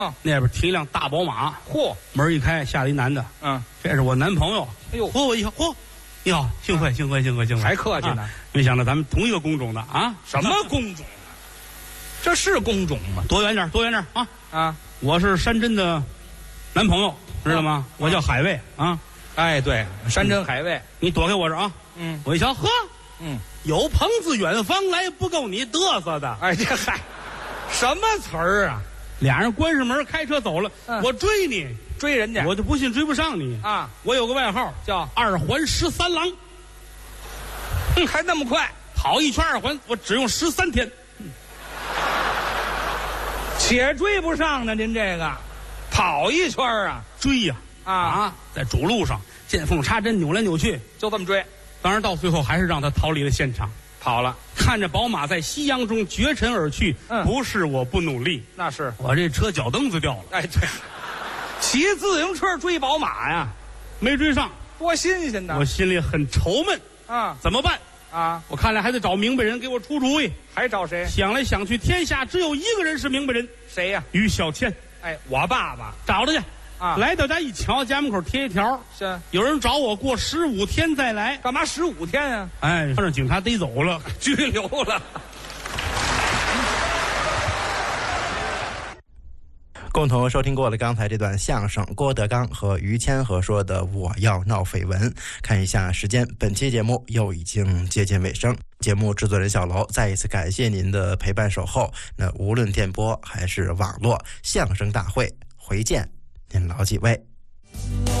那边停一辆大宝马， 嚯， 门一开，下来一男的，这是我男朋友。 哎呦， 我一看，你好，幸会， 还客气呢。 没想到咱们同一个工种的啊？ 什么工种？这是工种吗？ 多远点啊！我是山珍的男朋友，知道吗？我叫海卫啊。 哎，对，山珍海味， 你躲开我这啊！我一瞧，有朋自远方来，不够你嘚瑟的。 哎，这嗨，什么词儿啊？ 俩人关上门开车走了，我追你， 追人家， 我就不信追不上你啊！ 我有个外号叫二环13郎， 还那么快跑一圈2环，我只用13天。 且追不上呢，您这个跑一圈啊， 追呀在主路上见缝插针，扭来扭去， 就这么追。 当然到最后还是让他逃离了现场， 跑了。 看着宝马在夕阳中绝尘而去，不是我不努力， 那是我这车脚蹬子掉了。 哎，对，骑自行车追宝马呀， 没追上， 多新鲜呐！ 我心里很愁闷啊， 怎么办啊？ 我看来还得找明白人给我出主意。 还找谁？ 想来想去，天下只有一个人是明白人， 谁呀？ 于小倩。 哎，我爸爸找他去啊！ 来到家一瞧，家门口贴一条， 是有人找我过15天再来。 干嘛15天啊？ 哎，让警察逮走了， 拘留了。 共同收听过了刚才这段相声，郭德纲和于谦和说的我要闹绯闻。看一下时间，本期节目又已经接近尾声。节目制作人小楼再一次感谢您的陪伴守候。那无论电波还是网络，相声大会回见您老几位。